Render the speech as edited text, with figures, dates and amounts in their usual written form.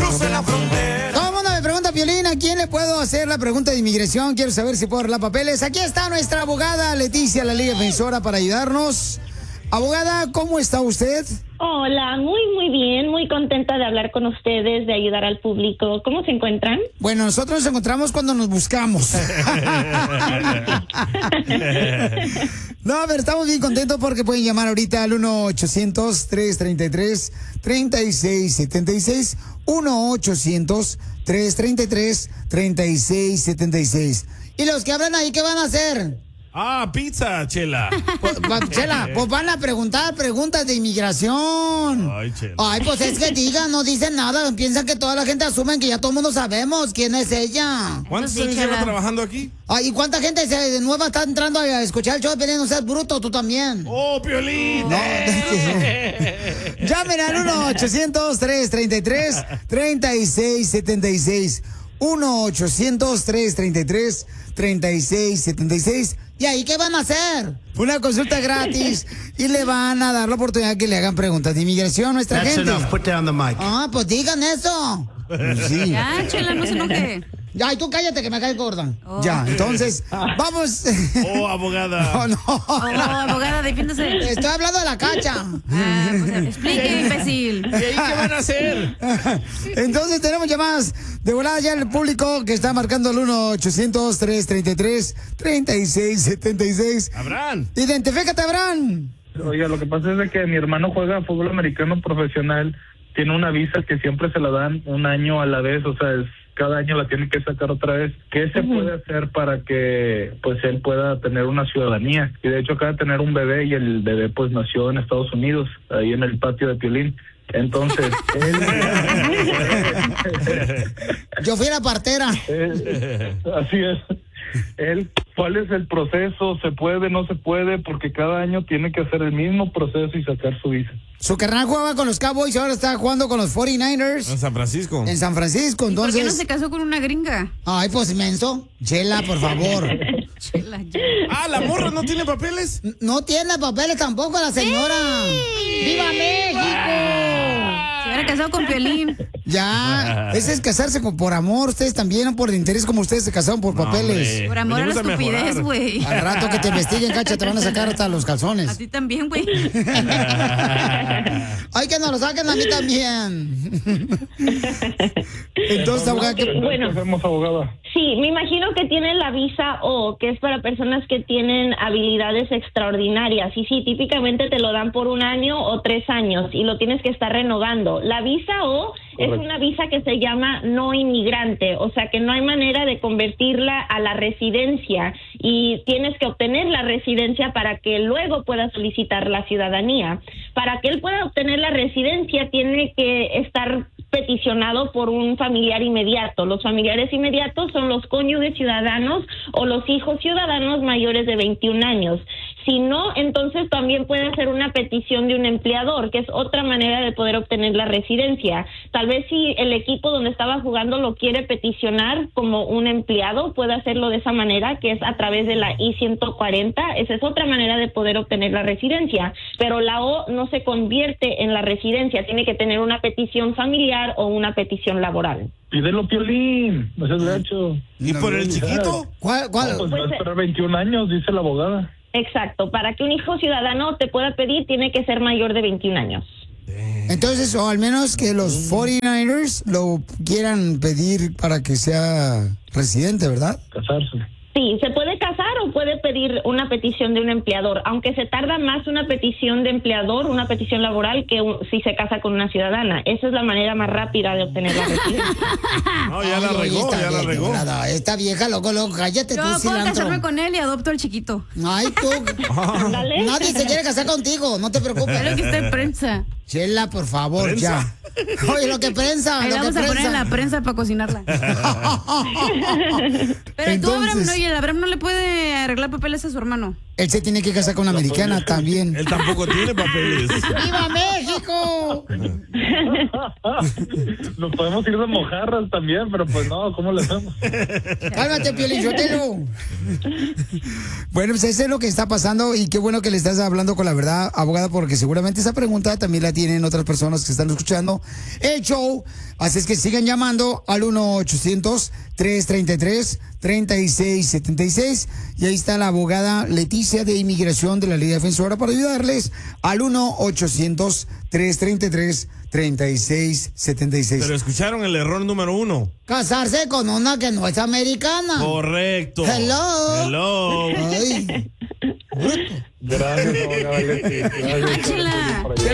cruce la frontera. Todo el mundo me pregunta, Piolín, ¿a quién le puedo hacer la pregunta de inmigración? Quiero saber si puedo arreglar papeles. Aquí está nuestra abogada Leticia, la Liga Defensora, para ayudarnos. Abogada, ¿cómo está usted? Hola, muy bien, muy contenta de hablar con ustedes, de ayudar al público. ¿Cómo se encuentran? Bueno, nosotros nos encontramos cuando nos buscamos. No, pero estamos bien contentos porque pueden llamar ahorita al 1-800-333-3676. 1-800-333-3676. ¿Y los que hablan ahí qué van a hacer? Pizza, Chela. Chela, pues van a preguntar preguntas de inmigración. Ay, Chela. Ay, pues es que digan, no dicen nada. Piensan que toda la gente asume que ya todo el mundo sabemos quién es ella. ¿Cuántos años lleva trabajando aquí? Ay, ¿y cuánta gente de nueva está entrando a escuchar el show de Piolín? No seas bruto, tú también. ¡Oh, Piolín! No. Llamen al 1-800-333-3676. 1-800-333-3676. ¿Y ahí qué van a hacer? Una consulta gratis y le van a dar la oportunidad que le hagan preguntas de inmigración a nuestra gente. Enough. Put down the mic. Pues digan eso. Sí. Ya, Chela, no se enoje. Ya, y tú cállate que me caes gorda. Oh. Ya, entonces, vamos. ¡Oh, abogada! Oh, no. Oh, abogada, defiéndase. Estoy hablando de la cacha. Pues explique, imbécil. ¿Y ahí qué van a hacer? Entonces tenemos llamadas de volada ya el público que está marcando el 1-800-333-3676. ¡Abraham! Identifícate, Abraham. Oiga, lo que pasa es de que mi hermano juega fútbol americano profesional, tiene una visa que siempre se la dan un año a la vez, o sea, cada año la tiene que sacar otra vez. ¿Qué se puede hacer para que pues él pueda tener una ciudadanía? Y de hecho acaba de tener un bebé y el bebé pues nació en Estados Unidos, ahí en el patio de Piolín. Entonces, él... Yo fui la partera. Así es. ¿Cuál es el proceso? ¿Se puede, no se puede? Porque cada año tiene que hacer el mismo proceso y sacar su visa. Su carnal jugaba con los Cowboys y ahora está jugando con los 49ers. En San Francisco. En San Francisco, entonces... ¿Por qué no se casó con una gringa? Ay, pues menso. Chela, por favor. Chela, ya. ¿La morra no tiene papeles? No tiene papeles tampoco la señora. ¡Viva México! Se hubiera casado con Piolín. Ya, ese es casarse por amor. Ustedes también, no por interés, como ustedes se casaron por papeles. Hombre. Por amor a la Venimos a estupidez, mejorar. güey. Al rato que te investiguen, cacha, te van a sacar hasta los A calzones. ti también, güey. Ay, que nos lo saquen a mí también. Entonces, abogada, ¿qué? Bueno. ¿Qué hacemos, abogada? Sí, me imagino que tienen la visa O, que es para personas que tienen habilidades extraordinarias. Y sí, típicamente te lo dan por 1 año o 3 años y lo tienes que estar renovando. La visa O es una visa que se llama no inmigrante, o sea que no hay manera de convertirla a la residencia y tienes que obtener la residencia para que luego puedas solicitar la ciudadanía. Para que él pueda obtener la residencia tiene que estar peticionado por un familiar inmediato. Los familiares inmediatos son los cónyuges ciudadanos o los hijos ciudadanos mayores de 21 años. Si no, entonces también puede hacer una petición de un empleador, que es otra manera de poder obtener la residencia. Tal vez si el equipo donde estaba jugando lo quiere peticionar como un empleado, puede hacerlo de esa manera, que es a través de la I-140. Esa es otra manera de poder obtener la residencia. Pero la O no se convierte en la residencia, tiene que tener una petición familiar o una petición laboral. Pídelo, Piolín, no seas gacho. ¿Y por el chiquito? ¿Cuál? Pues va a esperar 21 años, dice la abogada. Exacto, para que un hijo ciudadano te pueda pedir, tiene que ser mayor de 21 años. Entonces, o al menos que los 49ers lo quieran pedir para que sea residente, ¿verdad? Casarse. Sí, se puede casar o puede pedir una petición de un empleador, aunque se tarda más una petición de empleador, una petición laboral, que si se casa con una ciudadana. Esa es la manera más rápida de obtener la residencia. No, ya la Ay, oye, regó, esta ya la vieja, regó. volada, esta vieja, loco, cállate Yo tú, puedo cilantro. casarme con él y adopto al chiquito. Ay, tú. Ándale. Nadie se quiere casar contigo, no te Es lo preocupes. que está en prensa. Chela, por favor, ¿Prensa? ya. Oye, lo que prensa, Ahí lo que vamos a poner en la prensa. prensa para cocinarla. Pero tú, Abraham, Entonces- no, y el Abraham no le puede arreglar papeles a su hermano. Él se tiene que casar con una americana también. Él tampoco tiene papeles. ¡Viva México! Nos podemos ir de mojarras también, pero pues no, ¿cómo le hacemos? Cálmate, Piolichotelo. Bueno, pues eso es lo que está pasando y qué bueno que le estás hablando con la verdad, abogada, porque seguramente esa pregunta también la tienen otras personas que están escuchando el show. Así es que sigan llamando al 1-800-333-3676 y ahí está la abogada Leticia de Inmigración de la Liga Defensora para ayudarles al 1-800-333-3676. Pero escucharon el error número 1. Casarse con una que no es americana. Correcto. Hello. Hello. Ay. Gracias, abogada Leti. Gracias. Chela.